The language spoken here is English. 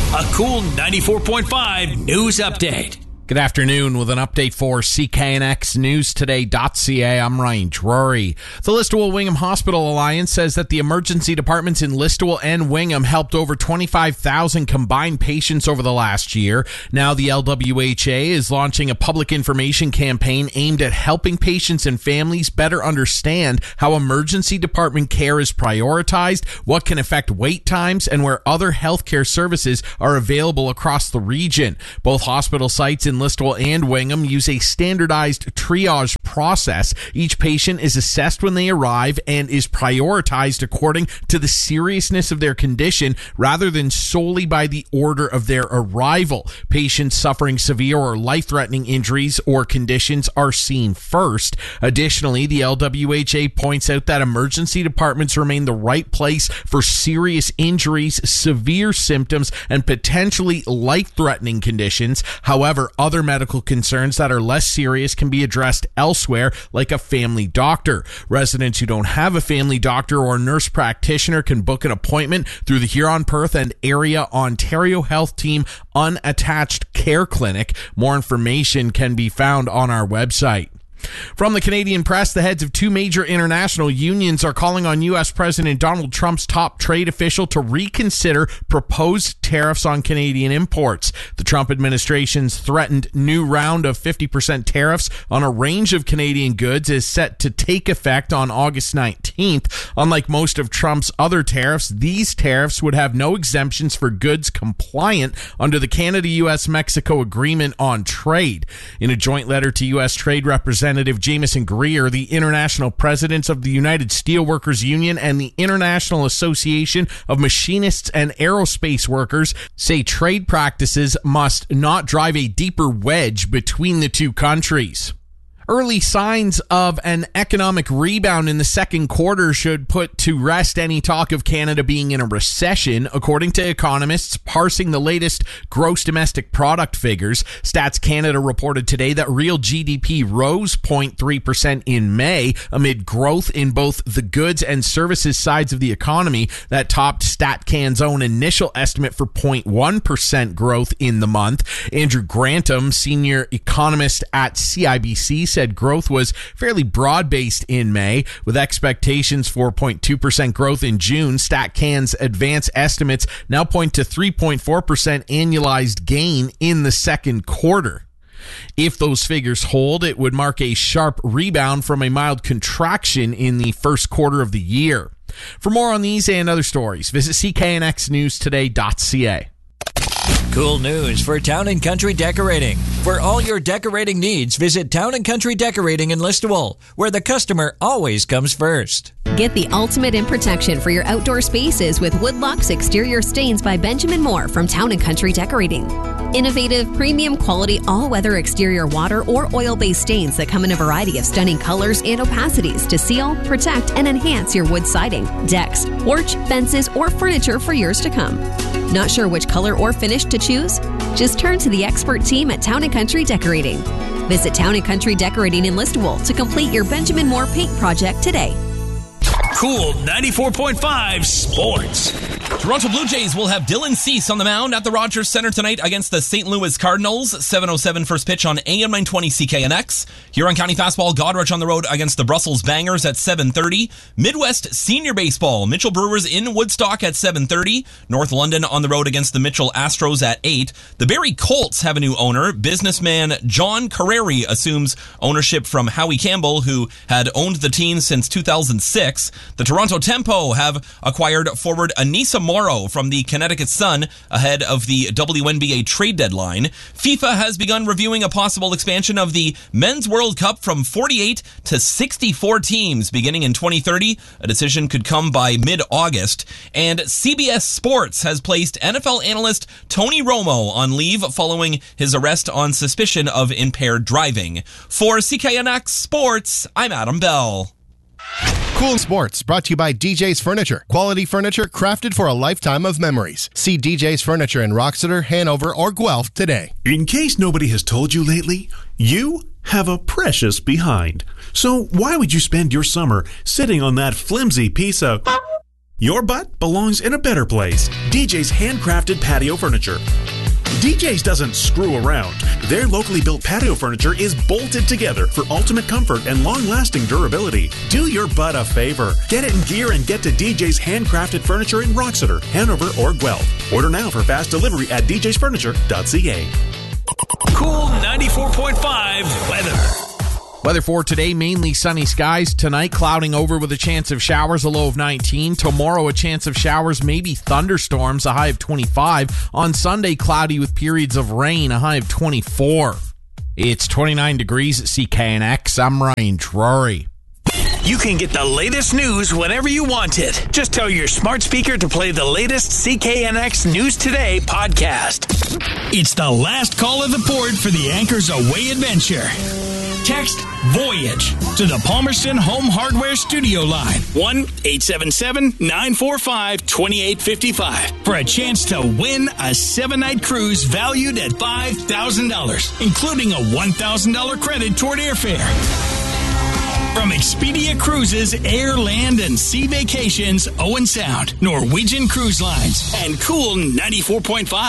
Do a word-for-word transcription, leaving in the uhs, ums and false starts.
A cool ninety-four point five news update. Good afternoon with an update for C K N X News Today dot C A. I'm Ryan Drury. The Listowel Wingham Hospital Alliance says that the emergency departments in Listowel and Wingham helped over twenty-five thousand combined patients over the last year. Now the L W H A is launching a public information campaign aimed at helping patients and families better understand how emergency department care is prioritized, what can affect wait times, and where other healthcare services are available across the region. Both hospital sites in Listowel and Wingham use a standardized triage process. Each patient is assessed when they arrive and is prioritized according to the seriousness of their condition rather than solely by the order of their arrival. Patients suffering severe or life-threatening injuries or conditions are seen first. Additionally, the L W H A points out that emergency departments remain the right place for serious injuries, severe symptoms, and potentially life-threatening conditions. However, other medical concerns that are less serious can be addressed elsewhere, like a family doctor. Residents who don't have a family doctor or nurse practitioner can book an appointment through the Huron-Perth and Area Ontario Health Team Unattached Care Clinic. More information can be found on our website. From the Canadian press, the heads of two major international unions are calling on U S President Donald Trump's top trade official to reconsider proposed tariffs on Canadian imports. The Trump administration's threatened new round of fifty percent tariffs on a range of Canadian goods is set to take effect on August nineteenth. Unlike most of Trump's other tariffs, these tariffs would have no exemptions for goods compliant under the Canada-U S Mexico Agreement on Trade. In a joint letter to U S Trade Representative Jameson Greer, the international presidents of the United Steelworkers Union and the International Association of Machinists and Aerospace Workers say trade practices must not drive a deeper wedge between the two countries. Early signs of an economic rebound in the second quarter should put to rest any talk of Canada being in a recession, according to economists parsing the latest gross domestic product figures. Stats Canada reported today that real G D P rose zero point three percent in May amid growth in both the goods and services sides of the economy that topped StatCan's own initial estimate for zero point one percent growth in the month. Andrew Grantham, senior economist at C I B C, said growth was fairly broad-based in May, with expectations for zero point two percent growth in June. StatCan's advanced estimates now point to three point four percent annualized gain in the second quarter. If those figures hold, it would mark a sharp rebound from a mild contraction in the first quarter of the year. For more on these and other stories, visit C K N X News Today dot C A. Cool news for Town and Country Decorating. For all your decorating needs, visit Town and Country Decorating in Listowel, where the customer always comes first. Get the ultimate in protection for your outdoor spaces with Woodlocks Exterior Stains by Benjamin Moore from Town and Country Decorating. Innovative, premium quality, all-weather exterior water or oil-based stains that come in a variety of stunning colors and opacities to seal, protect, and enhance your wood siding, decks, porch, fences, or furniture for years to come. Not sure which color or finish to choose? Just turn to the expert team at Town and Country Decorating. Visit Town and Country Decorating in Listowel to complete your Benjamin Moore paint project today. Cool ninety-four point five Sports. Toronto Blue Jays will have Dylan Cease on the mound at the Rogers Centre tonight against the Saint Louis Cardinals. seven oh seven first pitch on A M nine twenty C K N X. Huron County Fastball, Goderich on the road against the Brussels Bangers at seven thirty. Midwest Senior Baseball, Mitchell Brewers in Woodstock at seven thirty. North London on the road against the Mitchell Astros at eight. The Barrie Colts have a new owner. Businessman John Carreri assumes ownership from Howie Campbell, who had owned the team since two thousand six. The Toronto Tempo have acquired forward Anissa Morrow from the Connecticut Sun ahead of the W N B A trade deadline. FIFA has begun reviewing a possible expansion of the Men's World Cup from forty-eight to sixty-four teams beginning in twenty thirty. A decision could come by mid-August. And C B S Sports has placed N F L analyst Tony Romo on leave following his arrest on suspicion of impaired driving. For C K N X Sports, I'm Adam Bell. Cool Sports, brought to you by D J's Furniture. Quality furniture crafted for a lifetime of memories. See D J's Furniture in Roxeter, Hanover, or Guelph today. In case nobody has told you lately, you have a precious behind. So why would you spend your summer sitting on that flimsy piece of Your butt belongs in a better place. D J's handcrafted patio furniture. D J's doesn't screw around. Their locally built patio furniture is bolted together for ultimate comfort and long-lasting durability. Do your butt a favor. Get it in gear and get to D J's handcrafted furniture in Roxeter, Hanover, or Guelph. Order now for fast delivery at d js furniture dot c a. Cool ninety-four point five weather. Weather for today, mainly sunny skies. Tonight, clouding over with a chance of showers, a low of nineteen. Tomorrow, a chance of showers, maybe thunderstorms, a high of twenty-five. On Sunday, cloudy with periods of rain, a high of twenty-four. It's twenty-nine degrees at C K N X. I'm Ryan Drury. You can get the latest news whenever you want it. Just tell your smart speaker to play the latest C K N X News Today podcast. It's the last call of the port for the Anchors Away adventure. Text VOYAGE to the Palmerston Home Hardware Studio line, one eight seven seven, nine four five, two eight five five, for a chance to win a seven-night cruise valued at five thousand dollars, including a one thousand dollars credit toward airfare. From Expedia Cruises, Air, Land, and Sea Vacations, Owen Sound, Norwegian Cruise Lines, and Cool ninety-four point five.